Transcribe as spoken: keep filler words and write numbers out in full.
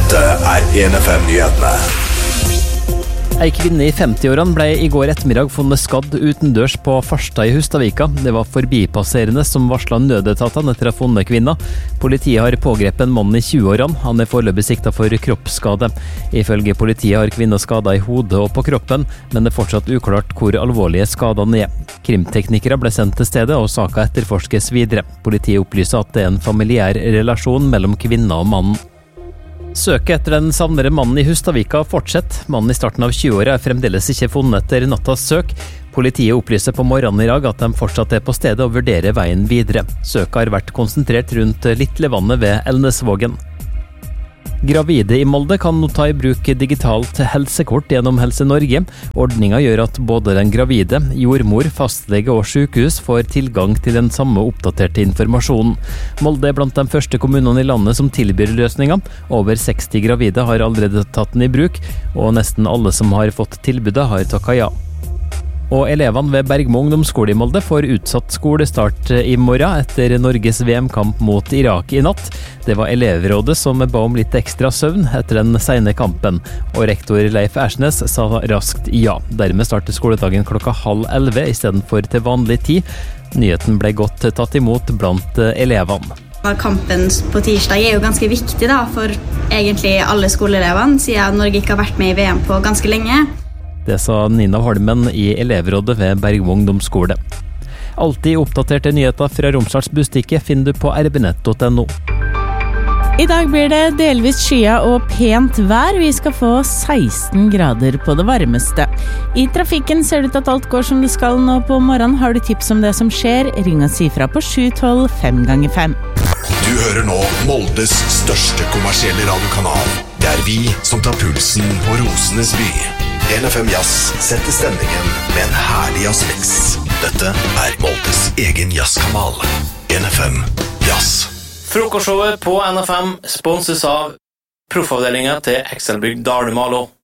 Dette er en F M-nyhetene. Ei kvinne i femti-årene ble i går ettermiddag funnet skadd utendørs på Farstad i Hustadvika. Det var forbipasserende som varslet nødetatene etter å ha funnet kvinna. Politiet har pågrepet en mann i tjue-årene. Han er foreløpig siktet for kroppsskade. Ifølge politiet har kvinna skader i hodet og på kroppen, men det er fortsatt uklart hvor alvorlige skadene er. Krimteknikere ble sendt til stedet, og saka etterforskes videre. Politiet opplyser at det er en familiær relasjon mellom kvinna og mannen. Søket etter den savnede mannen i Hustadvika fortsetter. Mannen i starten av tjue-åra er fremdeles ikke funnet etter nattas søk. Politiet opplyser på morgenen i dag at de fortsatt er på stedet og vurderer veien videre. Søket har vært konsentrert rundt Litlevannet ved Elnesvågen. Gravide i Molde kan nå ta i bruk digitalt helsekort gjennom Helse Norge. Ordningen gjør at både den gravide, jordmor, fastlege og sykehus får tilgang til den samme oppdaterte informasjonen. Molde er blant de første kommunene i landet som tilbyr løsninger. Over seksti gravide har allerede tatt den i bruk, og nesten alle som har fått tilbudet har takket ja. Og elevene ved Bergmo ungdomsskole i Molde får utsatt skolestart i morgen etter Norges V M-kamp mot Irak i natt. Det var elevrådet som ba om litt ekstra søvn etter den sene kampen, og rektor Leif Ersnes sa raskt ja. Dermed starter skoledagen klokka halv elleve i stedet for til vanlig tid. Nyheten ble godt tatt imot blant elevene. Kampen på tirsdag er jo ganske viktig da, for egentlig alle skoleelevene, siden Norge ikke har vært med i V M på ganske lenge. Det sa Nina Holmen i elevrådet ved Bergmo ungdomsskole. Alltid oppdaterte nyheter fra Romsdals Bustikke finner du på r b nett punktum n o. I dag blir det delvis skya og pent vær. Vi skal få seksten grader på det varmeste. I trafikken ser det ut at alt går som det skal nå på morgenen. Har du tips om det som skjer? Ring og si fra på sju tolv fem ganger fem. Du hører nå Moldes største kommersielle radiokanal. Det er vi som tar pulsen på Rosenes by. en F M Jazz setter stemningen med en herlig jazzmix. Dette er Moldes egen jazzkanal. en F M Jazz. Frokostshowet på N F M sponses av proffavdelingen til Excelbygg Dalumalo.